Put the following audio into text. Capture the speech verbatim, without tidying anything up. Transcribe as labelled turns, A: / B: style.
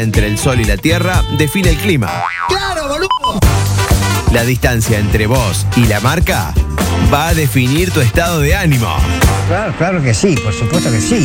A: entre el sol y la tierra define el clima.
B: ¡Claro, boludo!
A: La distancia entre vos y la marca va a definir tu estado de ánimo.
C: Claro, claro que sí, por supuesto que sí.